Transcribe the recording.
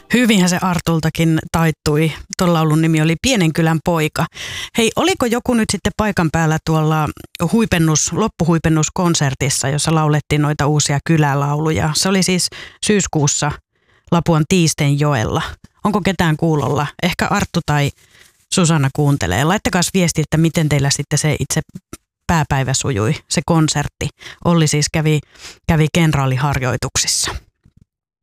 Hyvinhän se Artultakin taittui. Tuon laulun nimi oli Pienen kylän poika. Hei, oliko joku nyt sitten paikan päällä tuolla loppuhuipennuskonsertissa, jossa laulettiin noita uusia kylälauluja? Se oli siis syyskuussa Lapuan Tiistenjoella. Onko ketään kuulolla? Ehkä Arttu tai Susanna kuuntelee. Laittakaa viesti, että miten teillä sitten se itse pääpäivä sujui, se konsertti. Olli siis kävi kenraaliharjoituksissa.